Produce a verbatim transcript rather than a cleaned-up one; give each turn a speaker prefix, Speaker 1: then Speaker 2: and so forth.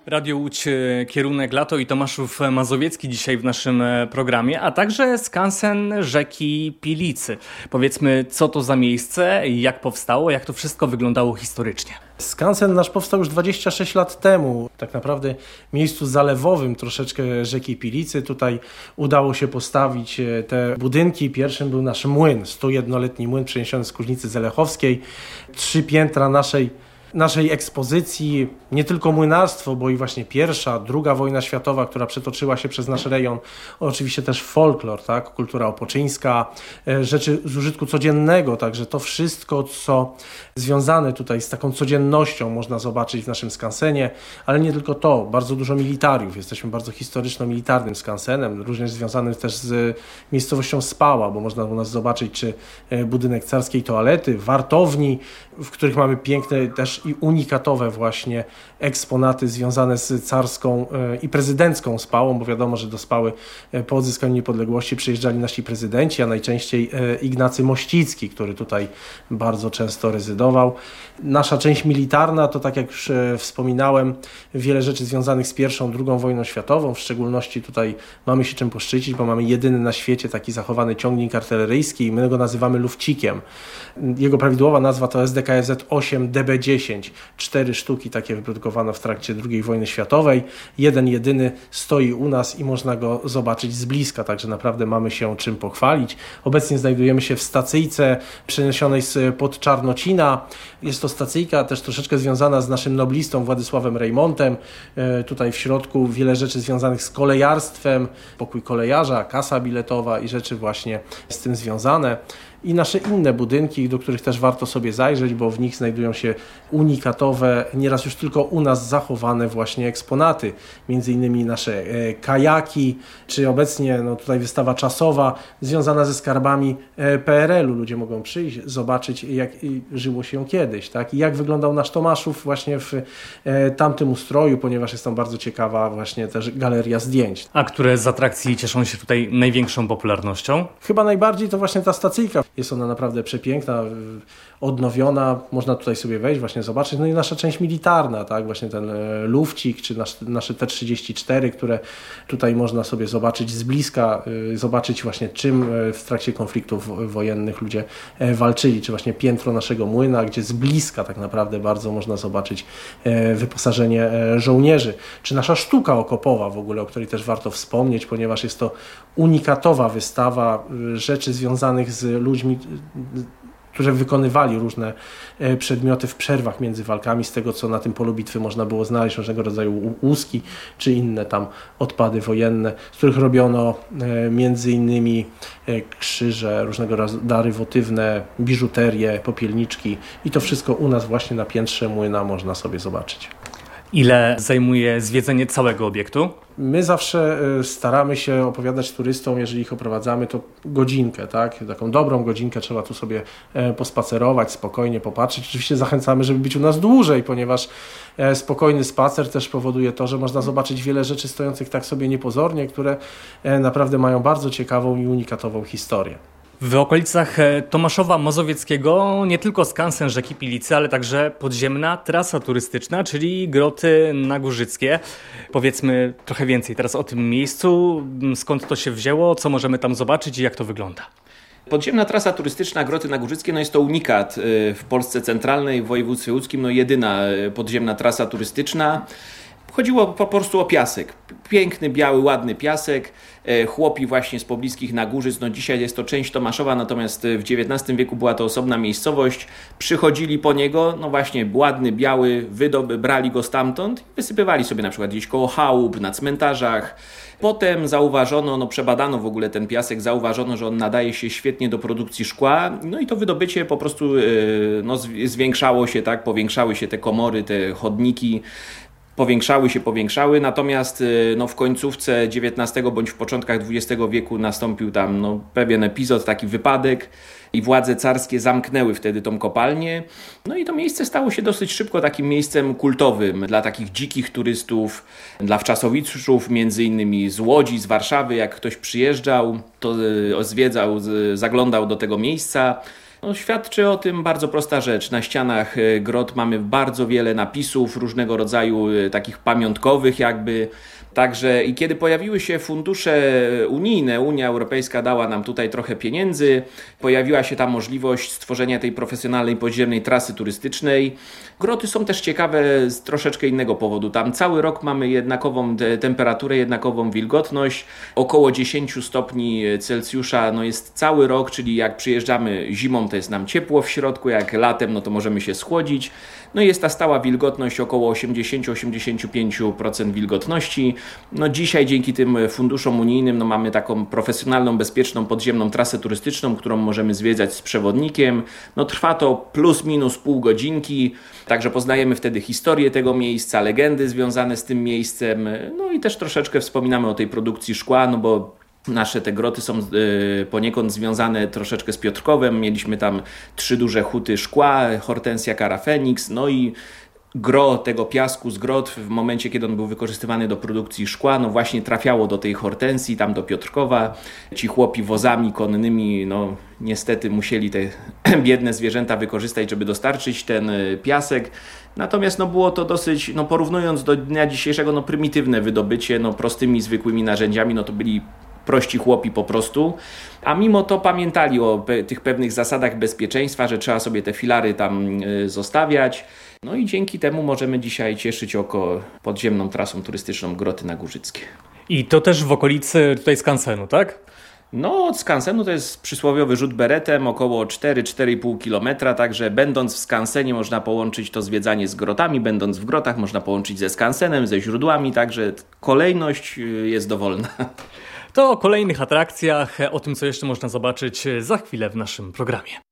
Speaker 1: Radio Łódź, kierunek Lato i Tomaszów Mazowiecki dzisiaj w naszym programie, a także skansen rzeki Pilicy. Powiedzmy, co to za miejsce, jak powstało, jak to wszystko wyglądało historycznie.
Speaker 2: Skansen nasz powstał już dwadzieścia sześć lat temu, tak naprawdę w miejscu zalewowym troszeczkę rzeki Pilicy. Tutaj udało się postawić te budynki. Pierwszym był nasz młyn, sto jednoletni młyn przeniesiony z Kuźnicy Zelechowskiej. Trzy piętra naszej naszej ekspozycji, nie tylko młynarstwo, bo i właśnie pierwsza, druga wojna światowa, która przetoczyła się przez nasz rejon, oczywiście też folklor, tak? Kultura opoczyńska, rzeczy z użytku codziennego, także to wszystko, co związane tutaj z taką codziennością można zobaczyć w naszym skansenie, ale nie tylko to, bardzo dużo militariów, jesteśmy bardzo historyczno-militarnym skansenem, również związanym też z miejscowością Spała, bo można u nas zobaczyć, czy budynek carskiej toalety, wartowni, w których mamy piękne też i unikatowe właśnie eksponaty związane z carską i prezydencką Spałą, bo wiadomo, że do Spały po odzyskaniu niepodległości przyjeżdżali nasi prezydenci, a najczęściej Ignacy Mościcki, który tutaj bardzo często rezydował. Nasza część militarna to, tak jak już wspominałem, wiele rzeczy związanych z pierwszą, drugą wojną światową, w szczególności tutaj mamy się czym poszczycić, bo mamy jedyny na świecie taki zachowany ciągnik artyleryjski i my go nazywamy lufcikiem. Jego prawidłowa nazwa to S D K F Z osiem D B dziesięć. Cztery sztuki takie wyprodukowano w trakcie drugiej wojny światowej. Jeden jedyny stoi u nas i można go zobaczyć z bliska, także naprawdę mamy się czym pochwalić. Obecnie znajdujemy się w stacyjce przeniesionej spod Czarnocina. Jest to stacyjka też troszeczkę związana z naszym noblistą Władysławem Rejmontem. Tutaj w środku wiele rzeczy związanych z kolejarstwem, pokój kolejarza, kasa biletowa i rzeczy właśnie z tym związane. I nasze inne budynki, do których też warto sobie zajrzeć, bo w nich znajdują się unikatowe, nieraz już tylko u nas zachowane właśnie eksponaty. Między innymi nasze kajaki, czy obecnie no tutaj wystawa czasowa związana ze skarbami P R L u. Ludzie mogą przyjść, zobaczyć, jak żyło się kiedyś, tak? I jak wyglądał nasz Tomaszów właśnie w tamtym ustroju, ponieważ jest tam bardzo ciekawa właśnie też galeria zdjęć.
Speaker 1: A które z atrakcji cieszą się tutaj największą popularnością?
Speaker 2: Chyba najbardziej to właśnie ta stacyjka. Jest ona naprawdę przepiękna, odnowiona, można tutaj sobie wejść, właśnie zobaczyć. No i nasza część militarna, tak, właśnie ten lufcik, czy nasz, nasze T trzydzieści cztery, które tutaj można sobie zobaczyć z bliska, zobaczyć właśnie czym w trakcie konfliktów wojennych ludzie walczyli, czy właśnie piętro naszego młyna, gdzie z bliska tak naprawdę bardzo można zobaczyć wyposażenie żołnierzy, czy nasza sztuka okopowa w ogóle, o której też warto wspomnieć, ponieważ jest to unikatowa wystawa rzeczy związanych z ludźmi, którzy wykonywali różne przedmioty w przerwach między walkami, z tego co na tym polu bitwy można było znaleźć, różnego rodzaju łuski czy inne tam odpady wojenne, z których robiono między innymi krzyże, różnego rodzaju wotywne, biżuterię, popielniczki i to wszystko u nas właśnie na piętrze młyna można sobie zobaczyć.
Speaker 1: Ile zajmuje zwiedzenie całego obiektu?
Speaker 2: My zawsze staramy się opowiadać turystom, jeżeli ich oprowadzamy, to godzinkę, tak? Taką dobrą godzinkę trzeba tu sobie pospacerować, spokojnie popatrzeć. Oczywiście zachęcamy, żeby być u nas dłużej, ponieważ spokojny spacer też powoduje to, że można zobaczyć wiele rzeczy stojących tak sobie niepozornie, które naprawdę mają bardzo ciekawą i unikatową historię.
Speaker 1: W okolicach Tomaszowa Mazowieckiego nie tylko skansen rzeki Pilicy, ale także podziemna trasa turystyczna, czyli Groty Nagórzyckie. Powiedzmy trochę więcej teraz o tym miejscu, skąd to się wzięło, co możemy tam zobaczyć i jak to wygląda.
Speaker 3: Podziemna trasa turystyczna Groty Nagórzyckie no jest to unikat w Polsce centralnej, w województwie łódzkim, no jedyna podziemna trasa turystyczna. Chodziło po prostu o piasek. Piękny, biały, ładny piasek. Chłopi właśnie z pobliskich Nagórzyc, no dzisiaj jest to część Tomaszowa, natomiast w dziewiętnastym wieku była to osobna miejscowość. Przychodzili po niego, no właśnie ładny, biały, wydoby, brali go stamtąd i wysypywali sobie na przykład gdzieś koło chałup, na cmentarzach. Potem zauważono, no przebadano w ogóle ten piasek, zauważono, że on nadaje się świetnie do produkcji szkła, no i to wydobycie po prostu no, zwiększało się, tak, powiększały się te komory, te chodniki. Powiększały się, powiększały, natomiast no, w końcówce dziewiętnastego bądź w początkach dwudziestego wieku nastąpił tam no, pewien epizod, taki wypadek i władze carskie zamknęły wtedy tą kopalnię. No i to miejsce stało się dosyć szybko takim miejscem kultowym dla takich dzikich turystów, dla wczasowiczów, między innymi z Łodzi, z Warszawy. Jak ktoś przyjeżdżał, to zwiedzał, zaglądał do tego miejsca. No, świadczy o tym bardzo prosta rzecz. Na ścianach grot mamy bardzo wiele napisów różnego rodzaju, takich pamiątkowych jakby. Także i kiedy pojawiły się fundusze unijne, Unia Europejska dała nam tutaj trochę pieniędzy, pojawiła się ta możliwość stworzenia tej profesjonalnej podziemnej trasy turystycznej. Groty są też ciekawe z troszeczkę innego powodu. Tam cały rok mamy jednakową te- temperaturę, jednakową wilgotność, około dziesięć stopni Celsjusza, no jest cały rok, czyli jak przyjeżdżamy zimą, to jest nam ciepło w środku, jak latem, no to możemy się schłodzić. No i jest ta stała wilgotność około osiemdziesiąt do osiemdziesięciu pięciu procent wilgotności. No dzisiaj dzięki tym funduszom unijnym no mamy taką profesjonalną, bezpieczną podziemną trasę turystyczną, którą możemy zwiedzać z przewodnikiem. No trwa to plus minus pół godzinki, także poznajemy wtedy historię tego miejsca, legendy związane z tym miejscem. No i też troszeczkę wspominamy o tej produkcji szkła, no bo nasze te groty są y, poniekąd związane troszeczkę z Piotrkowem. Mieliśmy tam trzy duże huty szkła, Hortensja, Kara, Feniks, no i gro tego piasku z grot w momencie, kiedy on był wykorzystywany do produkcji szkła, no właśnie trafiało do tej Hortensji, tam do Piotrkowa. Ci chłopi wozami konnymi, no niestety musieli te biedne zwierzęta wykorzystać, żeby dostarczyć ten piasek. Natomiast no było to dosyć, no porównując do dnia dzisiejszego, no prymitywne wydobycie, no prostymi, zwykłymi narzędziami, no to byli prości chłopi po prostu, a mimo to pamiętali o pe- tych pewnych zasadach bezpieczeństwa, że trzeba sobie te filary tam y, zostawiać. No i dzięki temu możemy dzisiaj cieszyć oko podziemną trasą turystyczną Groty Nagórzyckie.
Speaker 1: I to też w okolicy tutaj skansenu, tak?
Speaker 3: No od skansenu to jest przysłowiowy rzut beretem, około cztery do czterech i pół kilometra, także będąc w skansenie można połączyć to zwiedzanie z grotami, będąc w grotach można połączyć ze skansenem, ze źródłami, także kolejność y, jest dowolna.
Speaker 1: To o kolejnych atrakcjach, o tym co jeszcze można zobaczyć za chwilę w naszym programie.